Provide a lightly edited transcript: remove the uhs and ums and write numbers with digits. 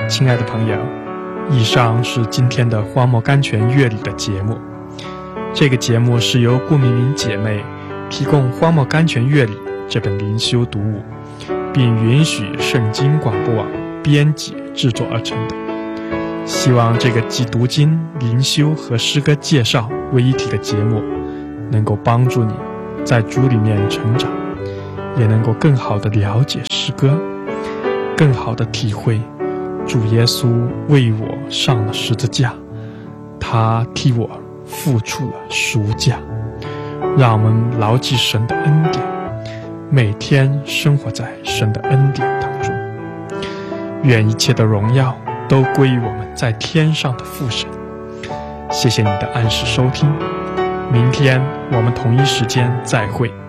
亲爱的朋友，以上是今天的荒漠甘泉乐理的节目。这个节目是由顾明明姐妹提供荒漠甘泉乐理这本灵修读物，并允许圣经广播网编辑制作而成的。希望这个集读经、灵修和诗歌介绍为一体的节目能够帮助你在主里面成长，也能够更好地了解诗歌，更好地体会主耶稣为我上了十字架，他替我付出了赎价。让我们牢记神的恩典，每天生活在神的恩典当中。愿一切的荣耀都归于我们在天上的父神。谢谢你的按时收听，明天我们同一时间再会。